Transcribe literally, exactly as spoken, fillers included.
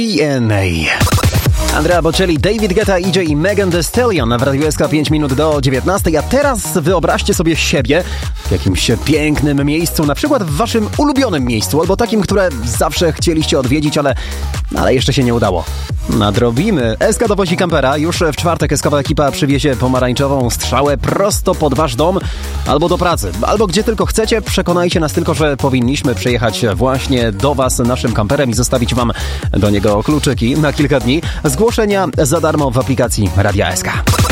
D N A. Andrea Bocelli, David Guetta, E J i Megan Thee Stallion w Radiu S K pięć minut do dziewiętnastej. A teraz wyobraźcie sobie siebie w jakimś pięknym miejscu, na przykład w waszym ulubionym miejscu, albo takim, które zawsze chcieliście odwiedzić, ale, ale jeszcze się nie udało. Nadrobimy. S K dowozi kampera. Już w czwartek S K ekipa przywiezie pomarańczową strzałę prosto pod wasz dom albo do pracy, albo gdzie tylko chcecie. Przekonajcie nas tylko, że powinniśmy przyjechać właśnie do was naszym kamperem i zostawić wam do niego kluczyki na kilka dni. Zgłoszenia za darmo w aplikacji Radia S K.